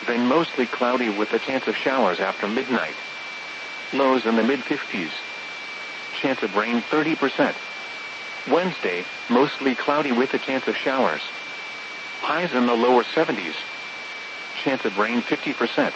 then mostly cloudy with a chance of showers after midnight. Lows in the mid-50s. Chance of rain 30%. Wednesday, mostly cloudy with a chance of showers. Highs in the lower 70s. Chance of rain 50%.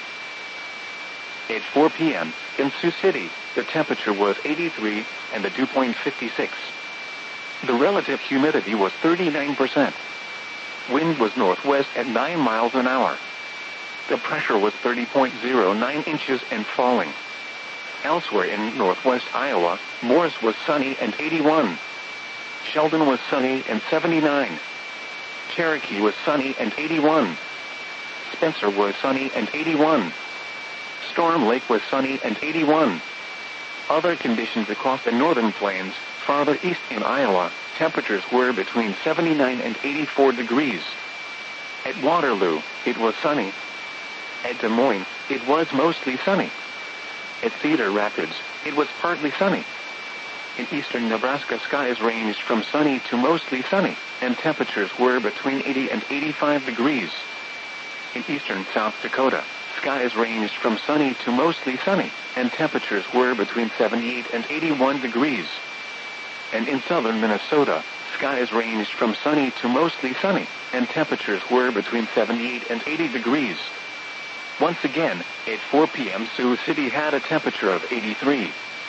At 4 p.m., in Sioux City, the temperature was 83 and the dew point 56. The relative humidity was 39%. Wind was northwest at 9 miles an hour. The pressure was 30.09 inches and falling. Elsewhere in northwest Iowa, Morris was sunny and 81. Sheldon was sunny and 79. Cherokee was sunny and 81. Spencer was sunny and 81. Storm Lake was sunny and 81. Other conditions across the northern plains, farther east in Iowa, temperatures were between 79 and 84 degrees. At Waterloo, it was sunny. At Des Moines, it was mostly sunny. At Cedar Rapids, it was partly sunny. In eastern Nebraska, skies ranged from sunny to mostly sunny, and temperatures were between 80 and 85 degrees. In eastern South Dakota, skies ranged from sunny to mostly sunny, and temperatures were between 78 and 81 degrees. And in southern Minnesota, skies ranged from sunny to mostly sunny, and temperatures were between 78 and 80 degrees. Once again, at 4 p.m. Sioux City had a temperature of 83.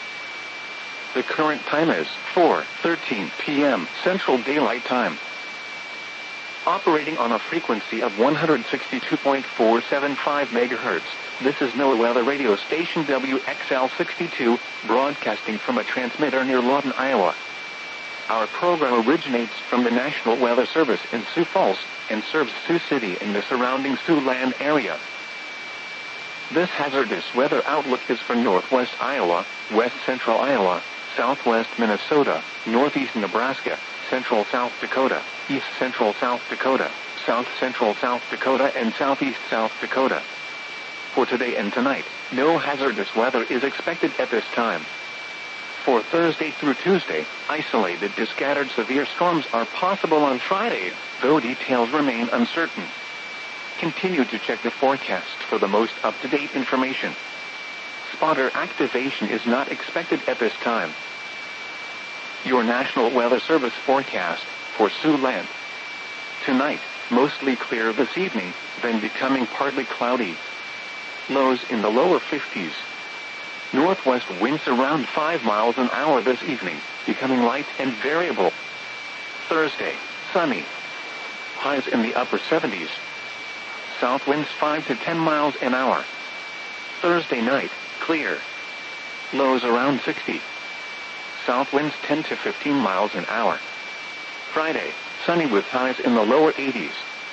The current time is 4:13 p.m. Central Daylight Time. Operating on a frequency of 162.475 MHz, this is NOAA Weather Radio Station WXL62, broadcasting from a transmitter near Lawton, Iowa. Our program originates from the National Weather Service in Sioux Falls and serves Sioux City and the surrounding Siouxland area. This hazardous weather outlook is for northwest Iowa, west central Iowa, southwest Minnesota, northeast Nebraska, central South Dakota, east central South Dakota, south central South Dakota, and southeast South Dakota. For today and tonight, no hazardous weather is expected at this time. For Thursday through Tuesday, isolated to scattered severe storms are possible on Friday, though details remain uncertain. Continue to check the forecast for the most up-to-date information. Spotter activation is not expected at this time. Your National Weather Service forecast for Siouxland. Tonight, mostly clear this evening, then becoming partly cloudy. Lows in the lower 50s. Northwest winds around 5 miles an hour this evening, becoming light and variable. Thursday, sunny. Highs in the upper 70s. South winds 5 to 10 miles an hour. Thursday night, clear. Lows around 60. South winds 10 to 15 miles an hour. Friday, sunny with highs in the lower 80s.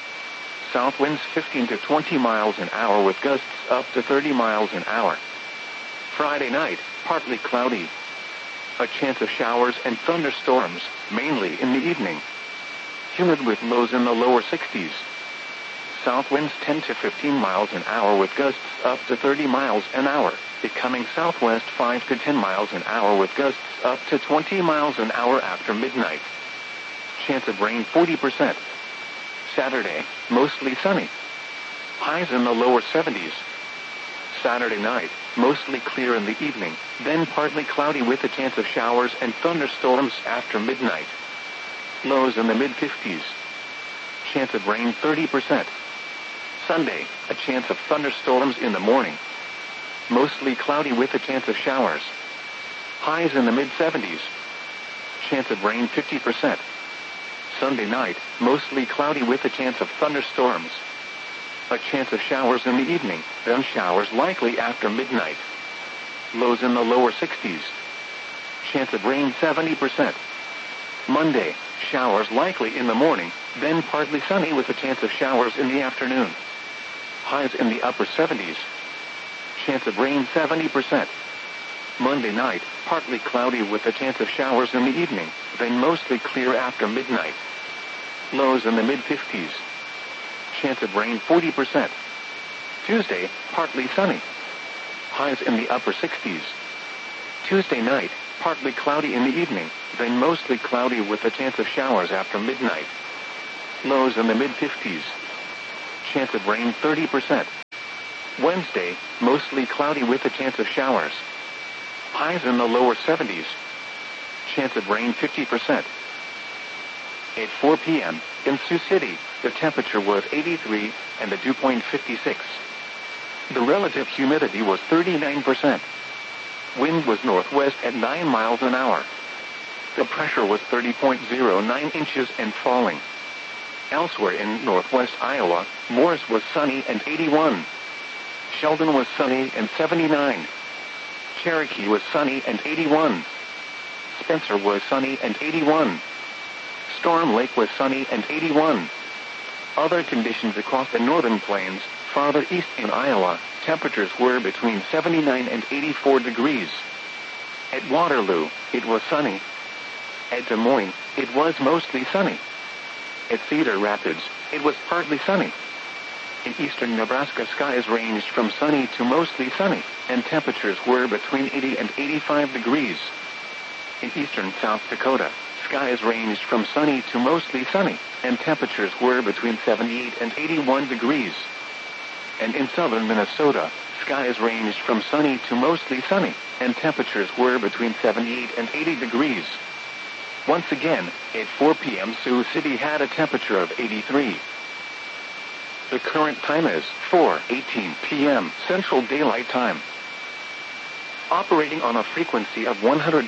South winds 15 to 20 miles an hour with gusts up to 30 miles an hour. Friday night, partly cloudy. A chance of showers and thunderstorms, mainly in the evening. Humid with lows in the lower 60s. South winds 10 to 15 miles an hour with gusts up to 30 miles an hour, becoming southwest 5 to 10 miles an hour with gusts up to 20 miles an hour after midnight. Chance of rain 40%. Saturday, mostly sunny. Highs in the lower 70s. Saturday night, mostly clear in the evening, then partly cloudy with a chance of showers and thunderstorms after midnight. Lows in the mid-50s. Chance of rain 30%. Sunday, a chance of thunderstorms in the morning. Mostly cloudy with a chance of showers. Highs in the mid-70s. Chance of rain 50%. Sunday night, mostly cloudy with a chance of thunderstorms. A chance of showers in the evening, then showers likely after midnight. Lows in the lower 60s. Chance of rain 70%. Monday, showers likely in the morning, then partly sunny with a chance of showers in the afternoon. Highs in the upper 70s. Chance of rain 70%. Monday night, partly cloudy with a chance of showers in the evening, then mostly clear after midnight. Lows in the mid-50s. Chance of rain 40%. Tuesday, partly sunny. Highs in the upper 60s. Tuesday night, partly cloudy in the evening, then mostly cloudy with a chance of showers after midnight. Lows in the mid-50s. Chance of rain 30%. Wednesday, mostly cloudy with a chance of showers. Highs in the lower 70s. Chance of rain 50%. At 4 p.m., in Sioux City, the temperature was 83 and the dew point 56. The relative humidity was 39%. Wind was northwest at 9 miles an hour. The pressure was 30.09 inches and falling. Elsewhere in northwest Iowa, Morris was sunny and 81. Sheldon was sunny and 79. Cherokee was sunny and 81. Spencer was sunny and 81. Storm Lake was sunny and 81. Other conditions across the northern plains, farther east in Iowa, temperatures were between 79 and 84 degrees. At Waterloo, it was sunny. At Des Moines, it was mostly sunny. At Cedar Rapids, it was partly sunny. In eastern Nebraska, skies ranged from sunny to mostly sunny, and temperatures were between 80 and 85 degrees. In eastern South Dakota, skies ranged from sunny to mostly sunny, and temperatures were between 78 and 81 degrees. And in southern Minnesota, skies ranged from sunny to mostly sunny, and temperatures were between 78 and 80 degrees. Once again, at 4 p.m. Sioux City had a temperature of 83. The current time is 4:18 p.m. Central Daylight Time. Operating on a frequency of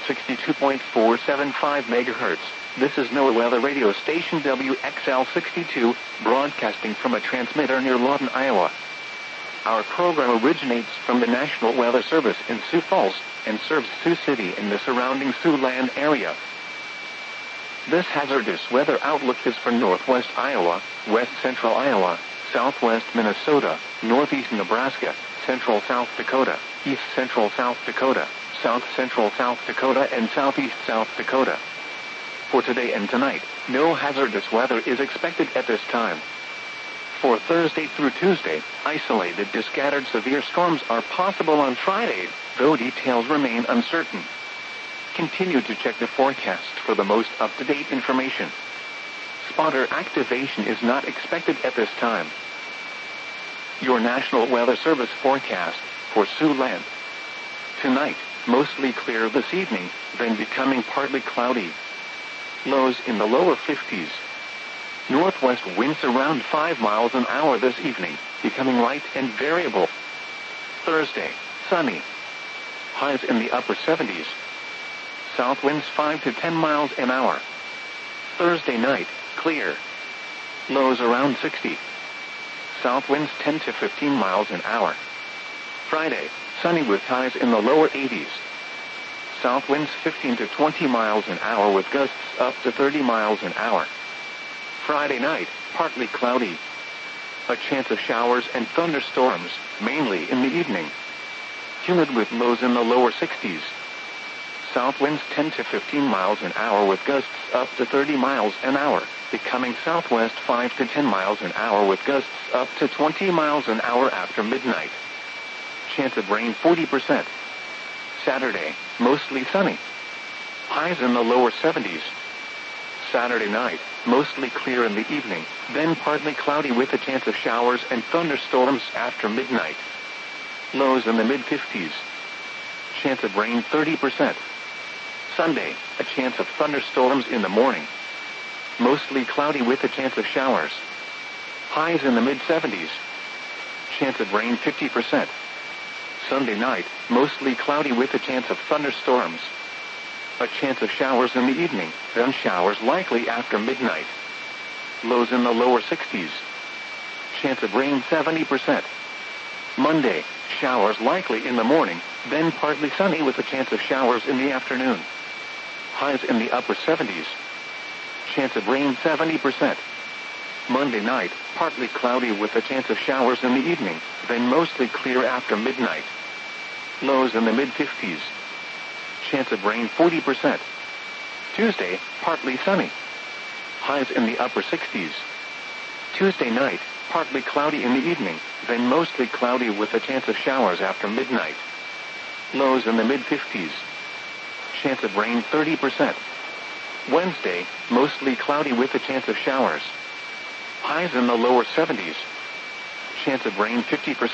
162.475 MHz, this is NOAA Weather Radio Station WXL62, broadcasting from a transmitter near Lawton, Iowa. Our program originates from the National Weather Service in Sioux Falls and serves Sioux City and the surrounding Siouxland area. This hazardous weather outlook is for northwest Iowa, west central Iowa, southwest Minnesota, northeast Nebraska, central South Dakota, east central South Dakota, south central South Dakota, and southeast South Dakota. For today and tonight, no hazardous weather is expected at this time. For Thursday through Tuesday, isolated to scattered severe storms are possible on Friday, though details remain uncertain. Continue to check the forecast for the most up-to-date information. Spotter activation is not expected at this time. Your National Weather Service forecast for Siouxland. Tonight, mostly clear this evening, then becoming partly cloudy. Lows in the lower 50s. Northwest winds around 5 miles an hour this evening, becoming light and variable. Thursday, sunny. Highs in the upper 70s. South winds 5 to 10 miles an hour. Thursday night, clear. Lows around 60. South winds 10 to 15 miles an hour. Friday, sunny with highs in the lower 80s. South winds 15 to 20 miles an hour with gusts up to 30 miles an hour. Friday night, partly cloudy. A chance of showers and thunderstorms, mainly in the evening. Humid with lows in the lower 60s. South winds 10 to 15 miles an hour with gusts up to 30 miles an hour, becoming southwest 5 to 10 miles an hour with gusts up to 20 miles an hour after midnight. Chance of rain 40%. Saturday, mostly sunny. Highs in the lower 70s. Saturday night, mostly clear in the evening, then partly cloudy with a chance of showers and thunderstorms after midnight. Lows in the mid-50s. Chance of rain 30%. Sunday, a chance of thunderstorms in the morning. Mostly cloudy with a chance of showers. Highs in the mid-70s. Chance of rain 50%. Sunday night, mostly cloudy with a chance of thunderstorms. A chance of showers in the evening, then showers likely after midnight. Lows in the lower 60s. Chance of rain 70%. Monday, showers likely in the morning, then partly sunny with a chance of showers in the afternoon. Highs in the upper 70s. Chance of rain 70%. Monday night, partly cloudy with a chance of showers in the evening, then mostly clear after midnight. Lows in the mid-50s. Chance of rain 40%. Tuesday, partly sunny. Highs in the upper 60s. Tuesday night, partly cloudy in the evening, then mostly cloudy with a chance of showers after midnight. Lows in the mid-50s. Chance of rain 30%. Wednesday, mostly cloudy with a chance of showers. Highs in the lower 70s. Chance of rain 50%.